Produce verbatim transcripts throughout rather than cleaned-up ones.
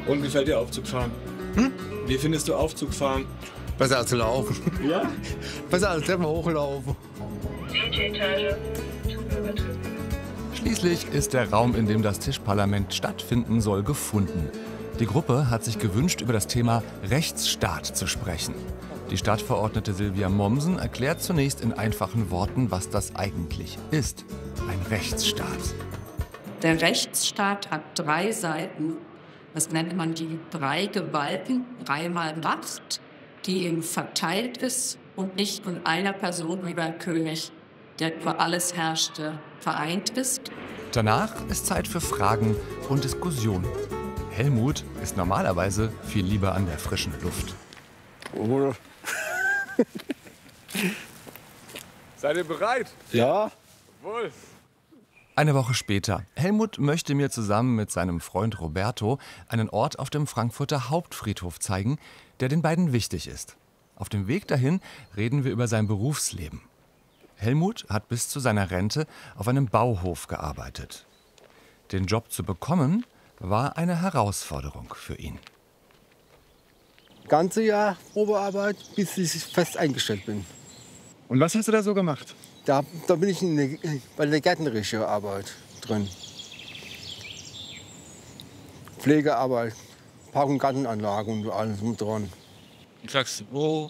Und wie gefällt dir Aufzugfahren? Hm? Wie findest du Aufzugfahren? Besser als laufen. Ja? Besser als Treppen hochlaufen. Schließlich ist der Raum, in dem das Tischparlament stattfinden soll, gefunden. Die Gruppe hat sich gewünscht, über das Thema Rechtsstaat zu sprechen. Die Stadtverordnete Silvia Mommsen erklärt zunächst in einfachen Worten, was das eigentlich ist. Ein Rechtsstaat. Der Rechtsstaat hat drei Seiten. Das nennt man die drei Gewalten, dreimal Macht, die eben verteilt ist und nicht von einer Person wie beim König, der über alles herrschte, vereint ist. Danach ist Zeit für Fragen und Diskussionen. Helmut ist normalerweise viel lieber an der frischen Luft. Oder? Seid ihr bereit? Ja. Wohl. Eine Woche später. Helmut möchte mir zusammen mit seinem Freund Roberto einen Ort auf dem Frankfurter Hauptfriedhof zeigen, der den beiden wichtig ist. Auf dem Weg dahin reden wir über sein Berufsleben. Helmut hat bis zu seiner Rente auf einem Bauhof gearbeitet. Den Job zu bekommen, war eine Herausforderung für ihn. Ganze Jahr Probearbeit, bis ich fest eingestellt bin. Und was hast du da so gemacht? Da, da bin ich in der, bei der gärtnerischen Arbeit drin. Pflegearbeit, Park- und Gartenanlage und alles mit dran. Du sagst, wo?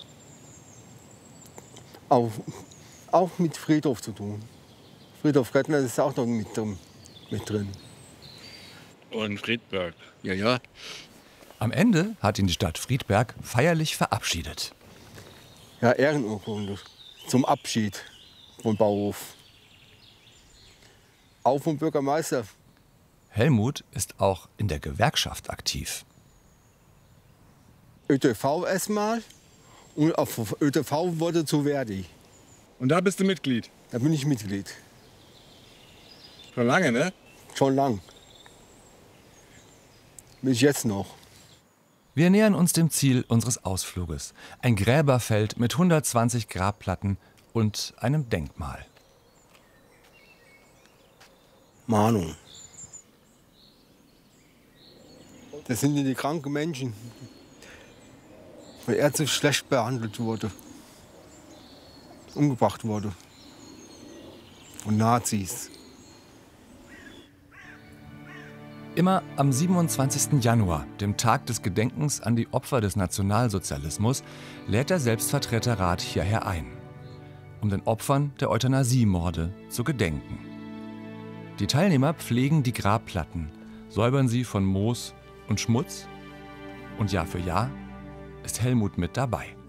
Auch, auch mit Friedhof zu tun. Friedhof Gärtner ist auch noch mit, mit drin. Und Friedberg. Ja, ja. Am Ende hat ihn die Stadt Friedberg feierlich verabschiedet. Ja, Ehrenurkunde zum Abschied vom Bauhof. Auch vom Bürgermeister. Helmut ist auch in der Gewerkschaft aktiv. ÖTV erstmal und auf ÖTV wurde zu Verdi. Und da bist du Mitglied? Da bin ich Mitglied. Schon lange, ne? Schon lang. Bin ich jetzt noch. Wir nähern uns dem Ziel unseres Ausfluges. Ein Gräberfeld mit hundertzwanzig Grabplatten und einem Denkmal. Mahnung. Das sind die kranken Menschen, weil er zu schlecht behandelt wurde. Umgebracht wurde. Von Nazis. Immer am siebenundzwanzigsten Januar, dem Tag des Gedenkens an die Opfer des Nationalsozialismus, lädt der Selbstvertreterrat hierher ein, um den Opfern der Euthanasiemorde zu gedenken. Die Teilnehmer pflegen die Grabplatten, säubern sie von Moos und Schmutz und Jahr für Jahr ist Helmut mit dabei.